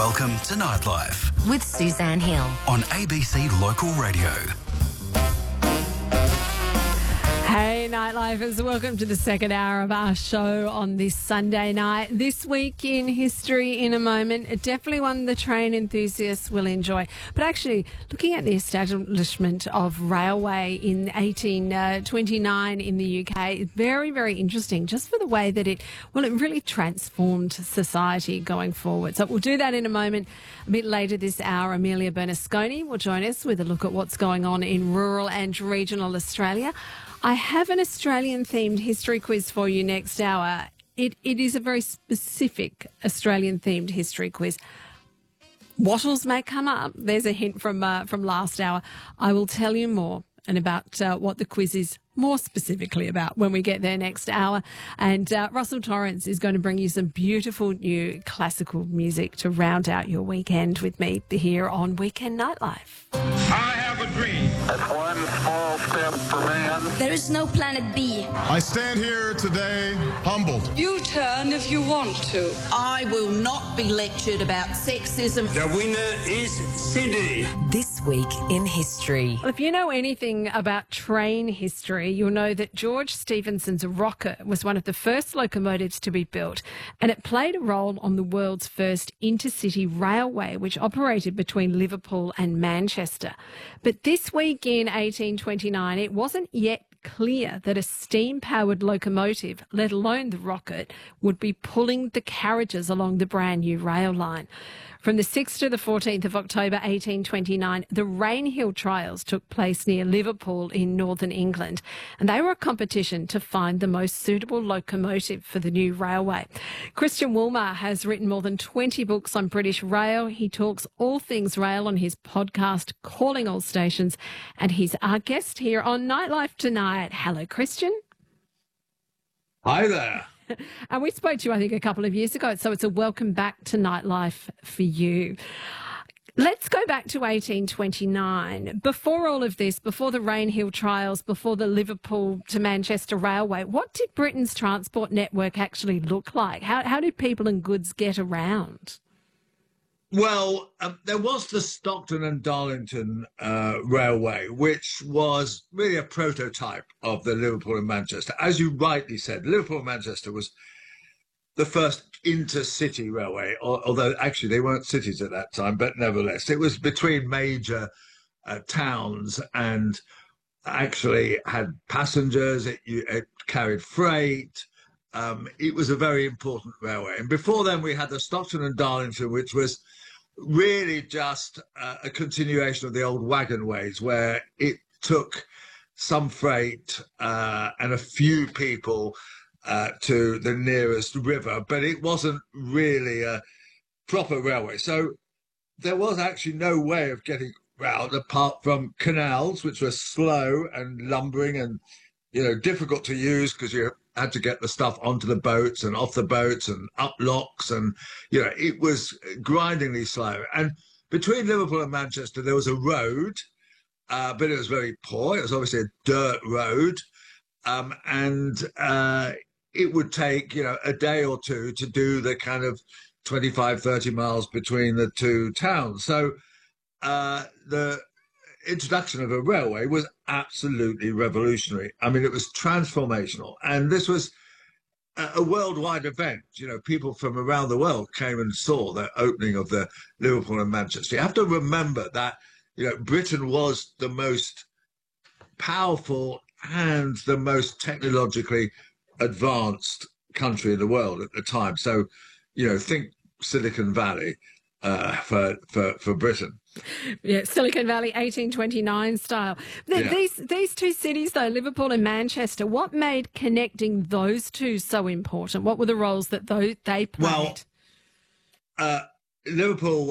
Welcome to Nightlife with Suzanne Hill on ABC Local Radio. Hey Nightlifers, welcome to the second hour of our show on this Sunday night. This week in history in a moment, definitely one the train enthusiasts will enjoy. But actually, looking at the establishment of railway in 1829 in the UK, very, very interesting just for the way that it really transformed society going forward. So we'll do that in a moment. A bit later this hour, Amelia Bernasconi will join us with a look at what's going on in rural and regional Australia. I have an Australian-themed history quiz for you next hour. It is a very specific Australian-themed history quiz. Wattles may come up. There's a hint from last hour. I will tell you more and about what the quiz is more specifically about when we get there next hour. And Russell Torrance is going to bring you some beautiful new classical music to round out your weekend with me here on Weekend Nightlife. I have a dream. That's one small step for man. There is no planet B. I stand here today humbled. You turn if you want to. I will not be lectured about sexism. The winner is Sydney. this week in history. Well, if you know anything about train history, you'll know that George Stephenson's rocket was one of the first locomotives to be built, and it played a role on the world's first intercity railway, which operated between Liverpool and Manchester. But this week in 1829, it wasn't yet clear that a steam-powered locomotive, let alone the rocket, would be pulling the carriages along the brand new rail line. From the 6th to the 14th of October 1829, the Rainhill Trials took place near Liverpool in northern England, and they were a competition to find the most suitable locomotive for the new railway. Christian Woolmer has written more than 20 books on British rail. He talks all things rail on his podcast, Calling All Stations, and he's our guest here on Nightlife tonight. Hello, Christian. Hi there. And we spoke to you, I think, a couple of years ago, so it's a welcome back to Nightlife for you. Let's go back to 1829. Before all of this, before the Rainhill Trials, before the Liverpool to Manchester Railway, what did Britain's transport network actually look like? How did people and goods get around? Well, there was the Stockton and Darlington Railway, which was really a prototype of the Liverpool and Manchester. As you rightly said, Liverpool and Manchester was the first intercity railway, although actually they weren't cities at that time, but nevertheless, it was between major towns and actually had passengers, it carried freight. It was a very important railway. And before then, we had the Stockton and Darlington, which was really just a continuation of the old wagon ways, where it took some freight and a few people to the nearest river, but it wasn't really a proper railway. So there was actually no way of getting around apart from canals, which were slow and lumbering and, difficult to use because you had to get the stuff onto the boats and off the boats and up locks, and it was grindingly slow. And between Liverpool and Manchester there was a road, but it was very poor. It was obviously a dirt road, and it would take a day or two to do the kind of 25-30 miles between the two towns. So the introduction of a railway was absolutely revolutionary. I mean, it was transformational, and this was a worldwide event. People from around the world came and saw the opening of the Liverpool and Manchester. You have to remember that Britain was the most powerful and the most technologically advanced country in the world at the time. So think Silicon Valley for Britain. Yeah, Silicon Valley, 1829 style. These two cities, though, Liverpool and Manchester, what made connecting those two so important? What were the roles that they played? Well, Liverpool